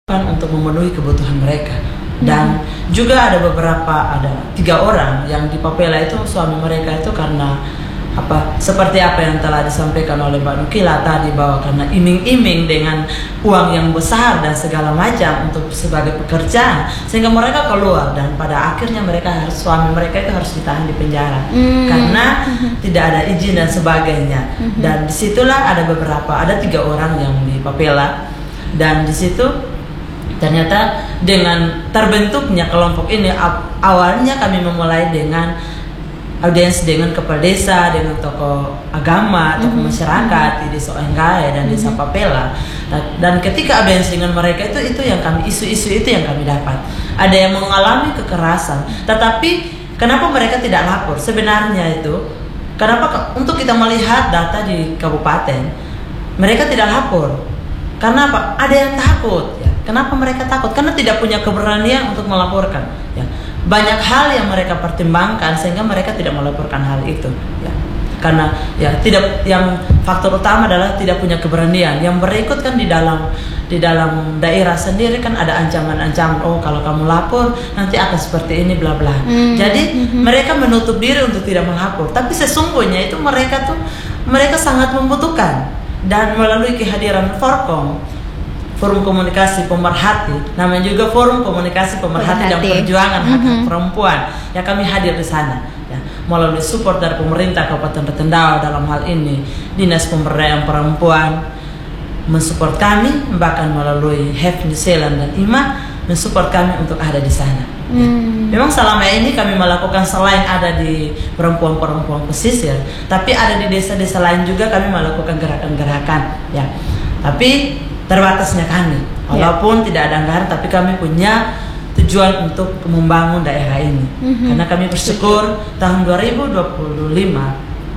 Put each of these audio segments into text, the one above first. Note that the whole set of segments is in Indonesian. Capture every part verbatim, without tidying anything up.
untuk memenuhi kebutuhan mereka. Dan hmm. juga ada beberapa, ada tiga orang yang di Papela itu suami mereka itu karena apa seperti apa yang telah disampaikan oleh Mbak Nukila tadi, bahwa karena iming-iming dengan uang yang besar dan segala macam untuk sebagai pekerjaan, sehingga mereka keluar dan pada akhirnya mereka harus, suami mereka itu harus ditahan di penjara hmm. karena hmm. tidak ada izin dan sebagainya. hmm. Dan disitulah ada beberapa, ada tiga orang yang di Papela, dan disitu ternyata dengan terbentuknya kelompok ini, awalnya kami memulai dengan audiens dengan kepala desa, dengan tokoh agama, tokoh mm-hmm. masyarakat di Desa Oengae dan mm-hmm. Desa Papela. Dan, dan ketika audiens dengan mereka itu, itu yang kami, isu-isu itu yang kami dapat. Ada yang mengalami kekerasan, tetapi kenapa mereka tidak lapor? Sebenarnya itu, kenapa untuk kita melihat data di kabupaten, mereka tidak lapor. Karena apa? Ada yang takut. Ya. Kenapa mereka takut? Karena tidak punya keberanian untuk melaporkan. Ya. Banyak hal yang mereka pertimbangkan sehingga mereka tidak melaporkan hal itu. Ya. Karena ya tidak, yang faktor utama adalah tidak punya keberanian. Yang berikut kan di dalam di dalam daerah sendiri kan ada ancaman-ancaman. Oh, kalau kamu lapor nanti akan seperti ini, bla bla. Hmm. Jadi hmm. mereka menutup diri untuk tidak melapor. Tapi sesungguhnya itu mereka tuh mereka sangat membutuhkan. Dan melalui kehadiran Forkom, Forum Komunikasi Pemerhati, namanya juga Forum Komunikasi Pemerhati, Pemerhati. dan Perjuangan Hak mm-hmm. Perempuan, ya kami hadir di sana. Ya, melalui support dari pemerintah Kabupaten Rotendao dalam hal ini, Dinas Pemberdayaan Perempuan mensupport kami, bahkan melalui H E F New Zealand dan I M A mensupport kami untuk ada di sana. Hmm. Memang selama ini kami melakukan selain ada di perempuan-perempuan pesisir, tapi ada di desa-desa lain juga kami melakukan gerakan-gerakan. Ya, tapi terbatasnya kami, walaupun yeah. tidak ada anggaran, tapi kami punya tujuan untuk membangun daerah ini. Mm-hmm. Karena kami bersyukur tahun dua ribu dua puluh lima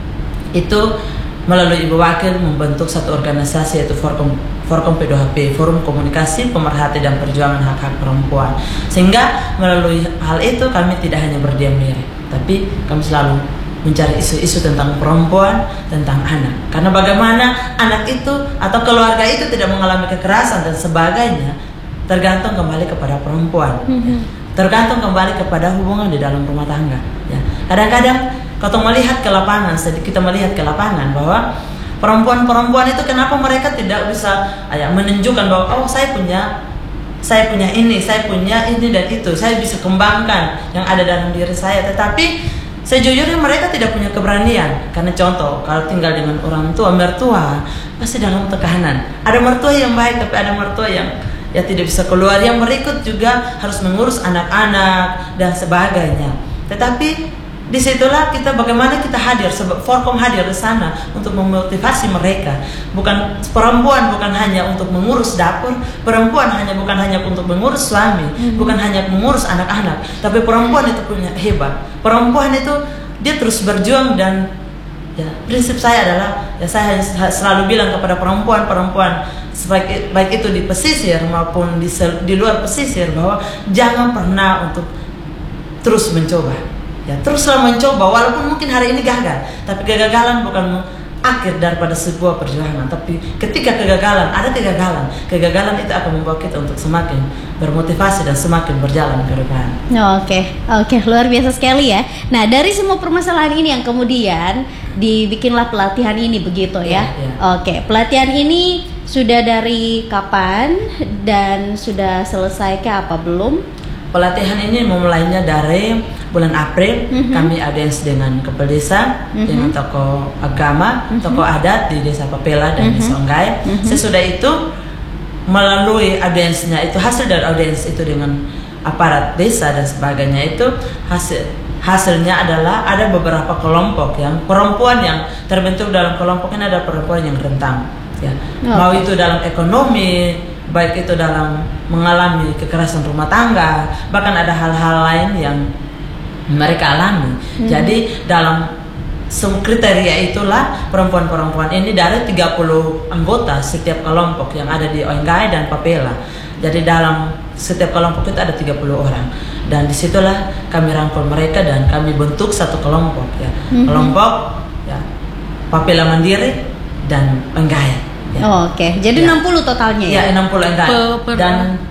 itu melalui Ibu Wakil membentuk satu organisasi, yaitu Forkom, Forkom P dua H P, Forum Komunikasi Pemerhati dan Perjuangan Hak-Hak Perempuan. Sehingga melalui hal itu kami tidak hanya berdiam diri, tapi kami selalu mencari isu-isu tentang perempuan, tentang anak. Karena bagaimana anak itu atau keluarga itu tidak mengalami kekerasan dan sebagainya, tergantung kembali kepada perempuan. Mm-hmm. Tergantung kembali kepada hubungan di dalam rumah tangga. Ya. Kadang-kadang kalau melihat ke lapangan, kita melihat ke lapangan bahwa perempuan-perempuan itu kenapa mereka tidak bisa ya, menunjukkan bahwa oh saya punya saya punya ini, saya punya ini dan itu, saya bisa kembangkan yang ada dalam diri saya. Tetapi sejujurnya mereka tidak punya keberanian. Karena contoh, kalau tinggal dengan orang tua, mertua pasti dalam tekanan. Ada mertua yang baik, tapi ada mertua yang ya tidak bisa keluar, yang berikut juga harus mengurus anak-anak dan sebagainya. Tetapi disitulah kita bagaimana kita hadir, sebab Forkom hadir di sana untuk memotivasi mereka. Bukan perempuan bukan hanya untuk mengurus dapur, perempuan hanya bukan hanya untuk mengurus suami, mm-hmm. bukan hanya mengurus anak-anak, tapi perempuan itu punya hebat. Perempuan itu dia terus berjuang, dan ya prinsip saya adalah ya saya selalu bilang kepada perempuan-perempuan baik, baik itu di pesisir maupun di, di luar pesisir, bahwa jangan pernah untuk terus mencoba. Ya, teruslah mencoba, walaupun mungkin hari ini gagal, tapi kegagalan bukan akhir daripada sebuah perjuangan. Tapi ketika kegagalan, ada kegagalan, kegagalan itu akan membawa kita untuk semakin bermotivasi dan semakin berjalan ke depan. Oh, Oke, okay. oke, okay. Luar biasa sekali ya. Nah, dari semua permasalahan ini yang kemudian dibikinlah pelatihan ini, begitu ya? ya, ya. Oke, okay. Pelatihan ini sudah dari kapan dan sudah selesai ke apa belum? Pelatihan ini memulainya dari bulan April. Mm-hmm. Kami audiens dengan kepala desa, mm-hmm. dengan tokoh agama, mm-hmm. tokoh adat di Desa Papela dan mm-hmm. Desa Oengae. Mm-hmm. Sesudah itu melalui audiensnya itu, hasil dari audiens itu dengan aparat desa dan sebagainya, itu hasil hasilnya adalah ada beberapa kelompok yang perempuan yang terbentuk dalam kelompok ini, ada perempuan yang rentan. Ya. Oh. Mau itu dalam ekonomi, baik itu dalam mengalami kekerasan rumah tangga, bahkan ada hal-hal lain yang mereka alami. Hmm. Jadi dalam kriteria itulah perempuan-perempuan ini dari tiga puluh anggota setiap kelompok yang ada di Oengae dan Papela. Jadi dalam setiap kelompok itu ada tiga puluh orang. Dan disitulah kami rangkul mereka dan kami bentuk satu kelompok ya. Hmm. Kelompok ya, Papela Mandiri dan Oengae. Ya. Oh, Oke, okay. Jadi ya. enam puluh totalnya ya? Ya, enam puluh enggak. Per, per, dan